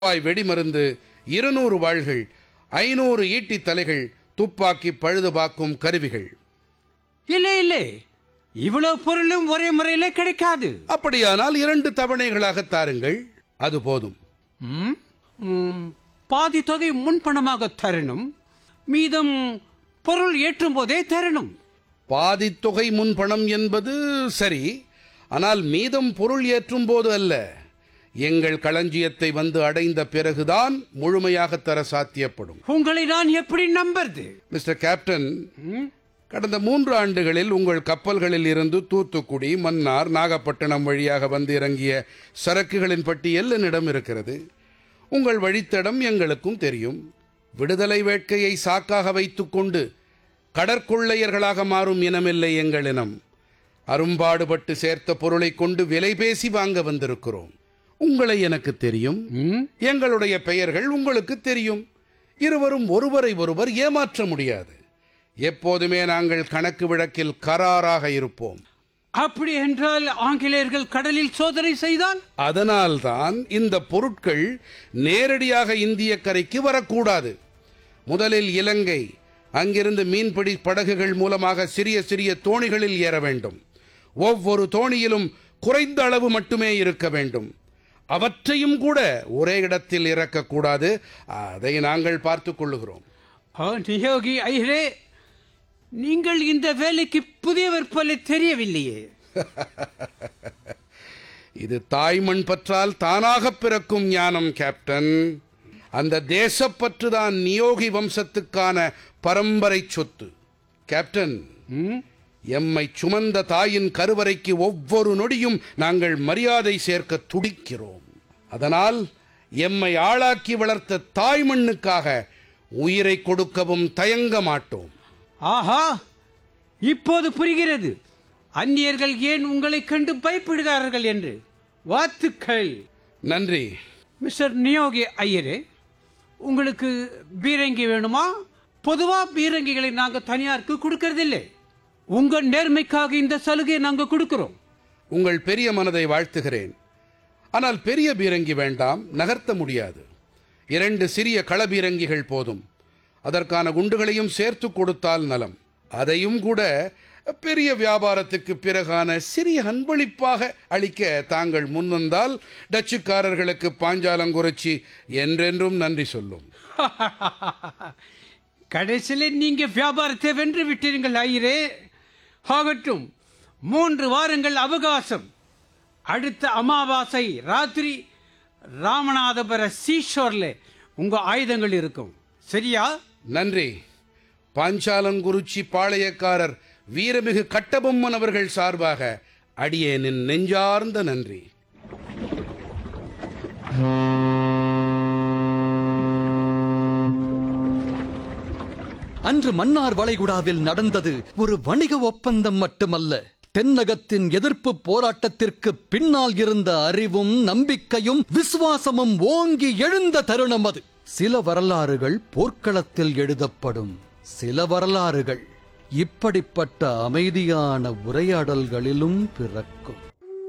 வெடிமருந்து, 200 வாள்கள், 500 ஈட்டி தலைகள், துப்பாக்கி பழுதுபார்க்கும் கருவிகள். இல்லை இல்லை, இவ்வளவு பொருளும் ஒரே முறையிலே கிடைக்காது. அப்படியானால் 2 தவணைகளாக தாருங்கள், அது போதும். பாதி தொகை முன்பணமாக தரணும், மீதம் பொருள் ஏற்றும் போதே தரணும். பாதி தொகை முன்பணம் என்பது சரி, ஆனால் மீதம் பொருள் ஏற்றும் போது அல்ல, எங்கள் களஞ்சியத்தை வந்து அடைந்த பிறகுதான் முழுமையாக தர சாத்தியப்படும். உங்களை நான் எப்படி நம்புறது? மிஸ்டர் கேப்டன், கடந்த 3 ஆண்டுகளில் உங்கள் கப்பல்களில் இருந்து தூத்துக்குடி, மன்னார், நாகப்பட்டினம் வழியாக வந்து இறங்கிய சரக்குகளின் பட்டியல் என்னிடம் இருக்கிறது. உங்கள் வழித்தடம் எங்களுக்கும் தெரியும். விடுதலை வேட்கையை சாக்காக வைத்துக்கொண்டு கடற்கொள்ளையர்களாக மாறும் இனமில்லை எங்கள் இனம். அரும்பாடுபட்டு சேர்த்த பொருளை கொண்டு விலை பேசி வாங்க வந்திருக்கிறோம். உங்களை எனக்கு தெரியும், எங்களுடைய பெயர்கள் உங்களுக்கு தெரியும். இருவரும் ஒருவரை ஒருவர் ஏமாற்ற முடியாது. எப்போதுமே நாங்கள் கணக்கு வழக்கில் கராராக இருப்போம். அப்படி என்றால் ஆங்கிலேயர்கள் கடலில் சோதனை செய்தால்? அதனால்தான் இந்த பொருட்கள் நேரடியாக இந்திய கரைக்கு வரக்கூடாது. முதலில் இலங்கை, அங்கிருந்து மீன்பிடி படகுகள் மூலமாக சிறிய சிறிய தோணிகளில் ஏற வேண்டும். ஒவ்வொரு தோணியிலும் குறைந்த அளவு மட்டுமே இருக்க வேண்டும். அவற்றையும் கூட ஒரே இடத்தில் இறக்கக்கூடாது. அதை நாங்கள் பார்த்துக் கொள்ளுகிறோம். நியோகி ஐயரே, நீங்கள் இந்த வேலைக்கு புதியவர் போல தெரியவில்லையே. இது தாய்மண் பற்றால் தானாக பிறக்கும் ஞானம் கேப்டன். அந்த தேசப்பற்றுதான் நியோகி வம்சத்துக்கான பரம்பரை சொத்து. கேப்டன், எம்மை சுமந்த தாயின் கருவறைக்கு ஒவ்வொரு நொடியும் நாங்கள் மரியாதை சேர்க்க துடிக்கிறோம். அதனால் எம்மை ஆளாக்கி வளர்த்த தாய்மண்ணுக்காக உயிரை கொடுக்கவும் தயங்க மாட்டோம். ஆஹா, இப்போது புரிகிறது அந்நியர்கள் ஏன் உங்களை கண்டு பயப்படுகிறார்கள் என்று. வாழ்த்துக்கள். நன்றி. மிஸ்டர் நியோகி ஐயரே, உங்களுக்கு பீரங்கி வேணுமா? பொதுவா பீரங்கிகளை நாங்கள் தனியாருக்கு கொடுக்கறதில்லை. உங்க நேர்மைக்காக இந்த சலுகையை நாங்கள் கொடுக்கிறோம். உங்கள் பெரிய மனதை வாழ்த்துகிறேன். ஆனால் பெரிய பீரங்கி வேண்டாம், நகர்த்த முடியாது. 2 சிறிய களபீரங்கிகள் போதும். அதற்கான குண்டுகளையும் சேர்த்து கொடுத்தால் நலம். அதையும் கூட பெரிய வியாபாரத்துக்கு பிறகான சிறிய அன்பளிப்பாக அளிக்க தாங்கள் முன்வந்தால் டச்சுக்காரர்களுக்கு பாஞ்சாலங்குறிச்சி என்றென்றும் நன்றி சொல்லும். கடைசியில் நீங்க வியாபாரத்தை வென்று விட்டீர்கள் ஐயரே. ஆகட்டும், 3 வாரங்கள் அவகாசம். அடுத்த அமாவாசை ராத்திரி ராமநாதபுர சீஷோர்ல உங்க ஆயுதங்கள் இருக்கும். சரியா? நன்றி. பாஞ்சாலங்குறிச்சி பாளையக்காரர் வீரமிகு கட்டபொம்மன் அவர்கள் சார்பாக அடியேனின் நெஞ்சார்ந்த நன்றி. அன்று மன்னார் வளைகுடாவில் நடந்தது ஒரு வணிக ஒப்பந்தம் மட்டுமல்ல. தென்னகத்தின் எதிர்ப்பு போராட்டத்திற்கு பின்னால் இருந்த அறிவும் நம்பிக்கையும் விசுவாசமும் ஓங்கி எழுந்த தருணம் அது. சில வரலாறுகள் போர்க்களத்தில் எழுதப்படும், சில வரலாறுகள் இப்படிப்பட்ட அமைதியான உரையாடல்களிலும் பிறக்கும்.